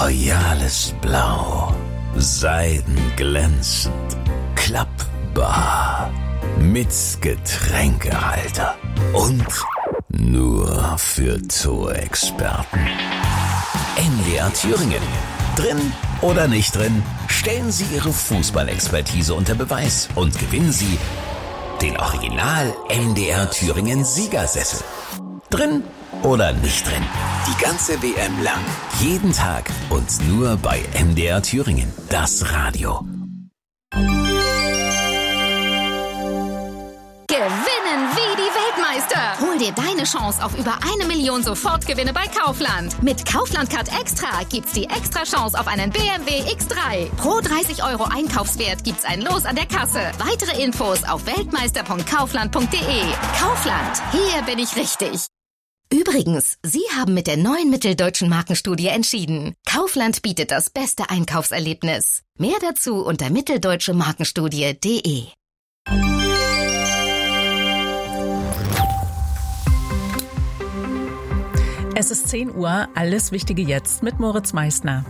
royales Blau, seidenglänzend, klappbar, mit Getränkehalter und nur für Zoo-Experten. MDR Thüringen. Drin oder nicht drin, stellen Sie Ihre Fußballexpertise unter Beweis und gewinnen Sie den Original MDR Thüringen Siegersessel. Drin oder nicht drin, die ganze WM lang, jeden Tag und nur bei MDR Thüringen, das Radio. Gewinnen wie die Weltmeister. Hol dir deine Chance auf über 1 Million Sofortgewinne bei Kaufland. Mit Kaufland Card Extra gibt's die extra Chance auf einen BMW X3. Pro 30 € Einkaufswert gibt's ein Los an der Kasse. Weitere Infos auf weltmeister.kaufland.de. Kaufland, hier bin ich richtig. Übrigens, Sie haben mit der neuen Mitteldeutschen Markenstudie entschieden. Kaufland bietet das beste Einkaufserlebnis. Mehr dazu unter mitteldeutschemarkenstudie.de. Es ist 10 Uhr, alles Wichtige jetzt mit Moritz Meissner.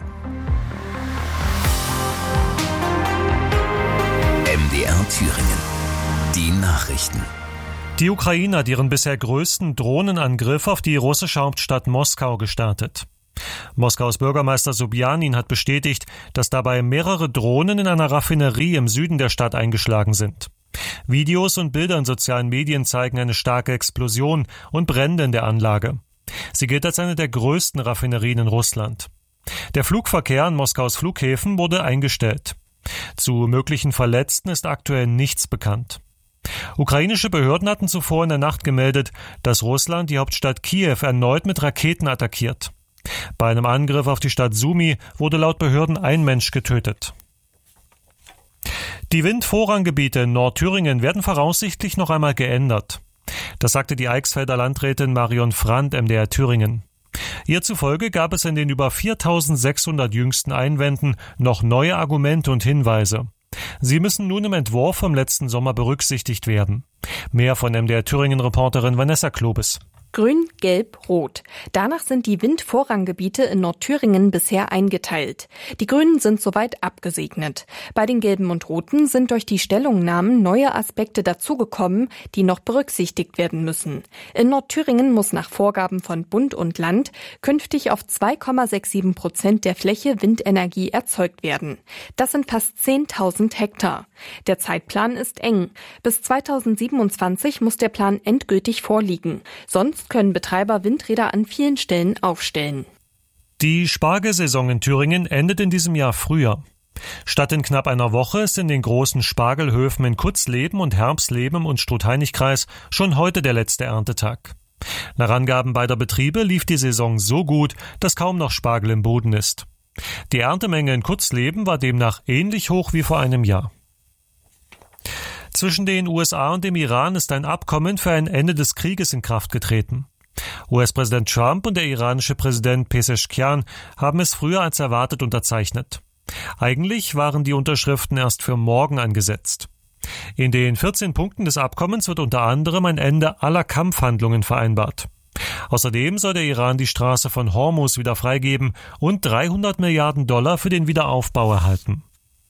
MDR Thüringen. Die Nachrichten. Die Ukraine hat ihren bisher größten Drohnenangriff auf die russische Hauptstadt Moskau gestartet. Moskaus Bürgermeister Sobjanin hat bestätigt, dass dabei mehrere Drohnen in einer Raffinerie im Süden der Stadt eingeschlagen sind. Videos und Bilder in sozialen Medien zeigen eine starke Explosion und Brände in der Anlage. Sie gilt als eine der größten Raffinerien in Russland. Der Flugverkehr an Moskaus Flughäfen wurde eingestellt. Zu möglichen Verletzten ist aktuell nichts bekannt. Ukrainische Behörden hatten zuvor in der Nacht gemeldet, dass Russland die Hauptstadt Kiew erneut mit Raketen attackiert. Bei einem Angriff auf die Stadt Sumy wurde laut Behörden ein Mensch getötet. Die Windvorranggebiete in Nordthüringen werden voraussichtlich noch einmal geändert. Das sagte die Eichsfelder Landrätin Marion Frandt MDR Thüringen. Ihr zufolge gab es in den über 4.600 jüngsten Einwänden noch neue Argumente und Hinweise. Sie müssen nun im Entwurf vom letzten Sommer berücksichtigt werden. Mehr von MDR Thüringen-Reporterin Vanessa Klobes. Grün, Gelb, Rot. Danach sind die Windvorranggebiete in Nordthüringen bisher eingeteilt. Die Grünen sind soweit abgesegnet. Bei den Gelben und Roten sind durch die Stellungnahmen neue Aspekte dazugekommen, die noch berücksichtigt werden müssen. In Nordthüringen muss nach Vorgaben von Bund und Land künftig auf 2,67% der Fläche Windenergie erzeugt werden. Das sind fast 10.000 Hektar. Der Zeitplan ist eng. Bis 2027 muss der Plan endgültig vorliegen. Sonst können Betreiber Windräder an vielen Stellen aufstellen. Die Spargelsaison in Thüringen endet in diesem Jahr früher. Statt in knapp einer Woche ist in den großen Spargelhöfen in Kutzleben und Herbsleben und Struth-Heinig-Kreis schon heute der letzte Erntetag. Nach Angaben beider Betriebe lief die Saison so gut, dass kaum noch Spargel im Boden ist. Die Erntemenge in Kutzleben war demnach ähnlich hoch wie vor einem Jahr. Zwischen den USA und dem Iran ist ein Abkommen für ein Ende des Krieges in Kraft getreten. US-Präsident Trump und der iranische Präsident Pezeshkian haben es früher als erwartet unterzeichnet. Eigentlich waren die Unterschriften erst für morgen angesetzt. In den 14 Punkten des Abkommens wird unter anderem ein Ende aller Kampfhandlungen vereinbart. Außerdem soll der Iran die Straße von Hormuz wieder freigeben und $300 Milliarden für den Wiederaufbau erhalten.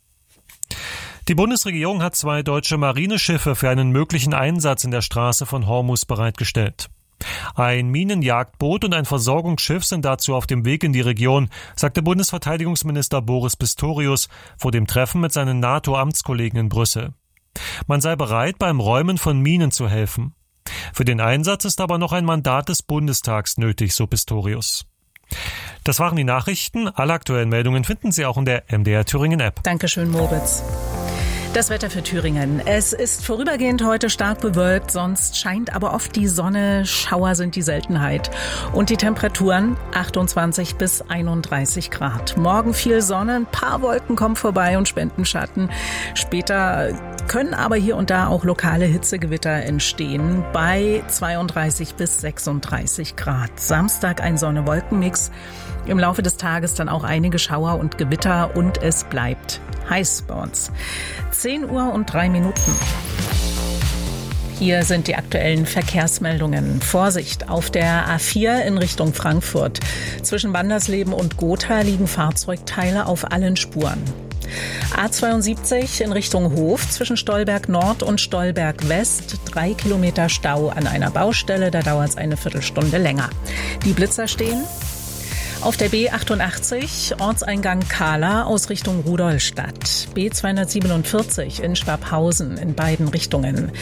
Die Bundesregierung hat 2 deutsche Marineschiffe für einen möglichen Einsatz in der Straße von Hormuz bereitgestellt. Ein Minenjagdboot und ein Versorgungsschiff sind dazu auf dem Weg in die Region, sagte Bundesverteidigungsminister Boris Pistorius vor dem Treffen mit seinen NATO-Amtskollegen in Brüssel. Man sei bereit, beim Räumen von Minen zu helfen. Für den Einsatz ist aber noch ein Mandat des Bundestags nötig, so Pistorius. Das waren die Nachrichten. Alle aktuellen Meldungen finden Sie auch in der MDR Thüringen App. Dankeschön, Moritz. Das Wetter für Thüringen. Es ist vorübergehend heute stark bewölkt, sonst scheint aber oft die Sonne. Schauer sind die Seltenheit. Und die Temperaturen 28 bis 31 Grad. Morgen viel Sonne, ein paar Wolken kommen vorbei und spenden Schatten. Später können aber hier und da auch lokale Hitzegewitter entstehen bei 32 bis 36 Grad. Samstag ein Sonne-Wolken-Mix. Im Laufe des Tages dann auch einige Schauer und Gewitter und es bleibt heiß bei uns. 10 Uhr und 3 Minuten. Hier sind die aktuellen Verkehrsmeldungen. Vorsicht, auf der A4 in Richtung Frankfurt. Zwischen Wandersleben und Gotha liegen Fahrzeugteile auf allen Spuren. A72 in Richtung Hof zwischen Stolberg Nord und Stolberg West. 3 Kilometer Stau an einer Baustelle, da dauert es eine Viertelstunde länger. Die Blitzer stehen. Auf der B88 Ortseingang Kahla aus Richtung Rudolstadt. B247 in Schwabhausen in beiden Richtungen.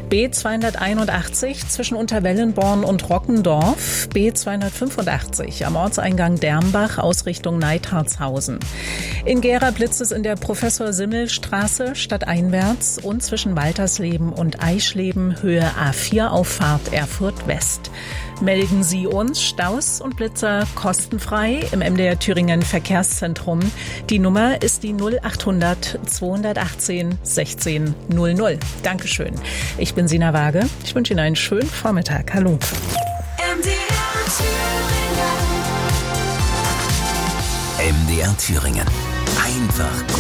B281 zwischen Unterwellenborn und Rockendorf. B285 am Ortseingang Dermbach aus Richtung Neithartshausen. In Gera blitzt es in der Professor-Simmel-Straße stadteinwärts und zwischen Waltersleben und Eischleben Höhe A4 Auffahrt Erfurt West. Melden Sie uns Staus und Blitzer kostenfrei im MDR Thüringen Verkehrszentrum. Die Nummer ist die 0800 218 16 00. Dankeschön. Ich bin Sina Waage. Ich wünsche Ihnen einen schönen Vormittag. Hallo. MDR Thüringen. Einfach gut.